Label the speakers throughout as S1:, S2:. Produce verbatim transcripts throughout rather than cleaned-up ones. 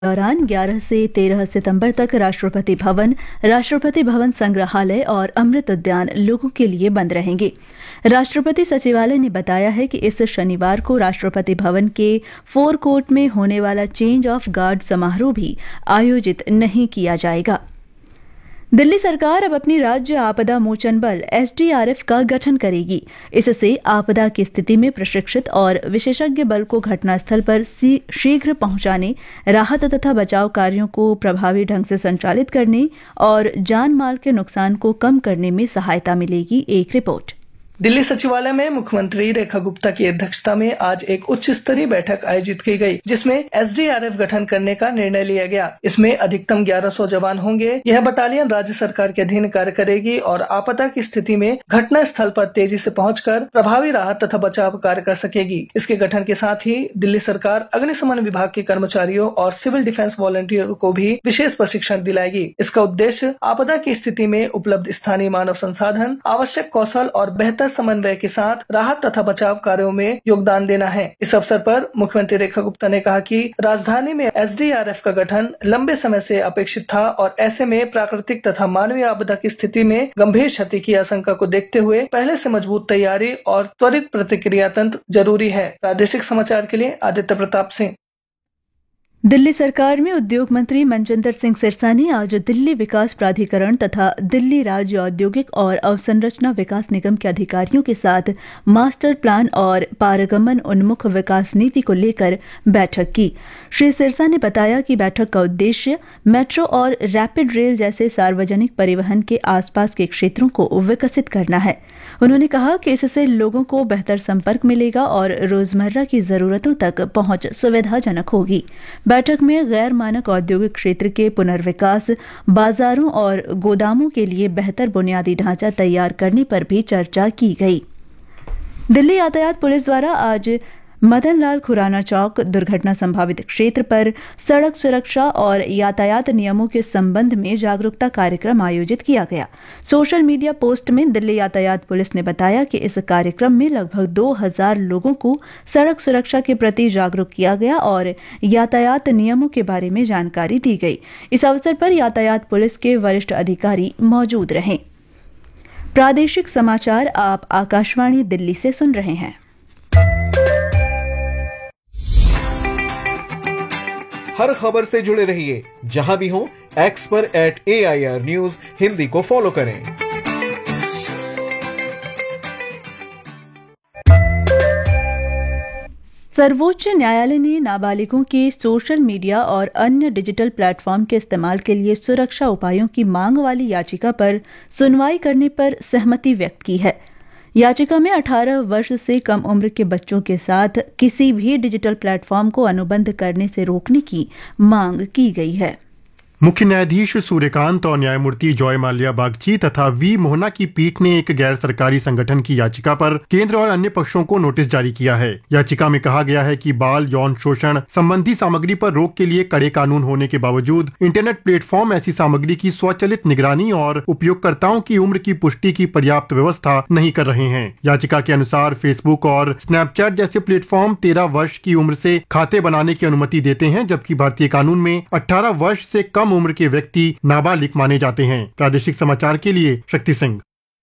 S1: दौरान ग्यारह से तेरह सितंबर तक राष्ट्रपति भवन, राष्ट्रपति भवन संग्रहालय और अमृत उद्यान लोगों के लिए बंद रहेंगे। राष्ट्रपति सचिवालय ने बताया है कि इस शनिवार को राष्ट्रपति भवन के फोर कोर्ट में होने वाला चेंज ऑफ गार्ड समारोह भी आयोजित नहीं किया जाएगा। दिल्ली सरकार अब अपनी राज्य आपदा मोचन बल एस डी आर एफ का गठन करेगी। इससे आपदा की स्थिति में प्रशिक्षित और विशेषज्ञ बल को घटनास्थल पर शीघ्र पहुंचाने, राहत तथा बचाव कार्यों को प्रभावी ढंग से संचालित करने और जान माल के नुकसान को कम करने में सहायता मिलेगी। एक रिपोर्ट।
S2: दिल्ली सचिवालय में मुख्यमंत्री रेखा गुप्ता की अध्यक्षता में आज एक उच्च स्तरीय बैठक आयोजित की गई, जिसमें एस डी आर एफ गठन करने का निर्णय लिया गया। इसमें अधिकतम ग्यारह सौ जवान होंगे। यह बटालियन राज्य सरकार के अधीन कार्य करेगी और आपदा की स्थिति में घटना स्थल पर तेजी से पहुंचकर प्रभावी राहत तथा बचाव कार्य कर सकेगी। इसके गठन के साथ ही दिल्ली सरकार अग्निशमन विभाग के कर्मचारियों और सिविल डिफेंस वॉलंटियरों को भी विशेष प्रशिक्षण दिलाएगी। इसका उद्देश्य आपदा की स्थिति में उपलब्ध स्थानीय मानव संसाधन, आवश्यक कौशल और बेहतर समन्वय के साथ राहत तथा बचाव कार्यों में योगदान देना है। इस अवसर पर मुख्यमंत्री रेखा गुप्ता ने कहा कि राजधानी में एस डी आर एफ का गठन लंबे समय से अपेक्षित था और ऐसे में प्राकृतिक तथा मानवीय आपदा की स्थिति में गंभीर क्षति की आशंका को देखते हुए पहले से मजबूत तैयारी और त्वरित प्रतिक्रिया तंत्र जरूरी है। प्रादेशिक समाचार के लिए आदित्य प्रताप सिंह।
S1: दिल्ली सरकार में उद्योग मंत्री मनजिंदर सिंह सिरसा ने आज दिल्ली विकास प्राधिकरण तथा दिल्ली राज्य औद्योगिक और अवसंरचना विकास निगम के अधिकारियों के साथ मास्टर प्लान और पारगमन उन्मुख विकास नीति को लेकर बैठक की। श्री सिरसा ने बताया कि बैठक का उद्देश्य मेट्रो और रैपिड रेल जैसे सार्वजनिक परिवहन के आसपास के क्षेत्रों को विकसित करना है। उन्होंने कहा कि इससे लोगों को बेहतर संपर्क मिलेगा और रोजमर्रा की जरूरतों तक पहुंच सुविधाजनक होगी। बैठक में गैर मानक औद्योगिक क्षेत्र के पुनर्विकास, बाजारों और गोदामों के लिए बेहतर बुनियादी ढांचा तैयार करने पर भी चर्चा की गई। दिल्ली यातायात पुलिस द्वारा आज मदन लाल खुराना चौक दुर्घटना संभावित क्षेत्र पर सड़क सुरक्षा और यातायात नियमों के संबंध में जागरूकता कार्यक्रम आयोजित किया गया। सोशल मीडिया पोस्ट में दिल्ली यातायात पुलिस ने बताया कि इस कार्यक्रम में लगभग दो हज़ार लोगों को सड़क सुरक्षा के प्रति जागरूक किया गया और यातायात नियमों के बारे में जानकारी दी गई। इस अवसर पर यातायात पुलिस के वरिष्ठ अधिकारी मौजूद रहे। प्रादेशिक समाचार आप आकाशवाणी दिल्ली से सुन रहे हैं।
S3: हर खबर से जुड़े रहिए, जहां भी हो एक्स पर eight A I R news Hindi को फॉलो करें।
S1: सर्वोच्च न्यायालय ने नाबालिगों के सोशल मीडिया और अन्य डिजिटल प्लेटफॉर्म के इस्तेमाल के लिए सुरक्षा उपायों की मांग वाली याचिका पर सुनवाई करने पर सहमति व्यक्त की है। याचिका में अठारह वर्ष से कम उम्र के बच्चों के साथ किसी भी डिजिटल प्लेटफॉर्म को अनुबंध करने से रोकने की मांग की गई है।
S4: मुख्य न्यायाधीश सूर्यकांत और न्यायमूर्ति जॉय माल्या बागची तथा वी मोहना की पीठ ने एक गैर सरकारी संगठन की याचिका पर केंद्र और अन्य पक्षों को नोटिस जारी किया है। याचिका में कहा गया है कि बाल यौन शोषण संबंधी सामग्री पर रोक के लिए कड़े कानून होने के बावजूद इंटरनेट प्लेटफॉर्म ऐसी सामग्री की स्वचालित निगरानी और उपयोगकर्ताओं की उम्र की पुष्टि की पर्याप्त व्यवस्था नहीं कर रहे हैं। याचिका के अनुसार फेसबुक और स्नैपचैट जैसे प्लेटफॉर्म तेरह वर्ष की उम्र से खाते बनाने की अनुमति देते हैं, जबकि भारतीय कानून में अठारह वर्ष से कम उम्र के व्यक्ति नाबालिग माने जाते हैं। प्रादेशिक समाचार के लिए शक्ति सिंह।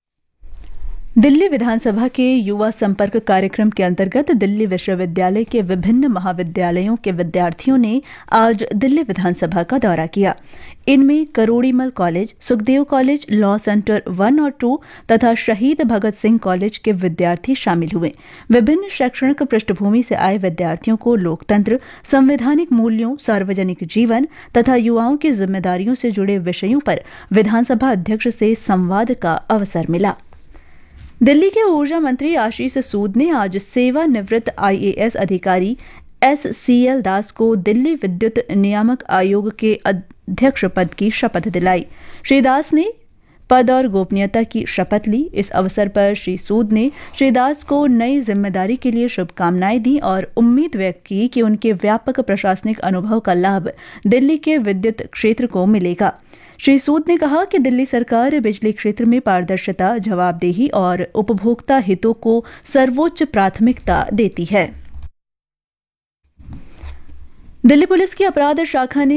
S1: दिल्ली विधानसभा के युवा संपर्क कार्यक्रम के अंतर्गत दिल्ली विश्वविद्यालय के विभिन्न महाविद्यालयों के विद्यार्थियों ने आज दिल्ली विधानसभा का दौरा किया। इनमें Kirori Mal college, Sukhdev college, law centre one और टू तथा शहीद भगत सिंह कॉलेज के विद्यार्थी शामिल हुए। विभिन्न शैक्षणिक पृष्ठभूमि से आए विद्यार्थियों को लोकतंत्र, संवैधानिक मूल्यों, सार्वजनिक जीवन तथा युवाओं की जिम्मेदारियों से जुड़े विषयों पर विधानसभा अध्यक्ष से संवाद का अवसर मिला। दिल्ली के ऊर्जा मंत्री आशीष सूद ने आज सेवानिवृत्त आई ए एस अधिकारी एस सी एल दास को दिल्ली विद्युत नियामक आयोग के अध्यक्ष पद की शपथ दिलाई। श्री दास ने पद और गोपनीयता की शपथ ली। इस अवसर पर श्री सूद ने श्री दास को नई जिम्मेदारी के लिए शुभकामनाएं दी और उम्मीद व्यक्त की कि उनके व्यापक प्रशासनिक अनुभव का लाभ दिल्ली के विद्युत क्षेत्र को मिलेगा। श्री सूद ने कहा कि दिल्ली सरकार बिजली क्षेत्र में पारदर्शिता, जवाबदेही और उपभोक्ता हितों को सर्वोच्च प्राथमिकता देती है। दिल्ली पुलिस की अपराध शाखा ने